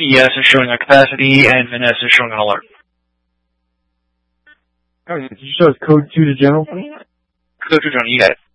Yes, it's showing a capacity, and Vanessa is showing an alert. Okay, did you show us code 2 to general? Code 2 to general, you got it.